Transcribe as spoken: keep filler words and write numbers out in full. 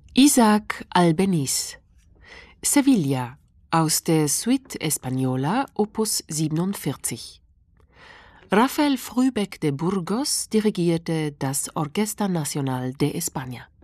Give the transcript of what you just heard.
Isaac Albéniz, Sevilla, aus der Suite Española, Opus siebenundvierzig. Rafael Frühbeck de Burgos dirigierte das Orquesta Nacional de España.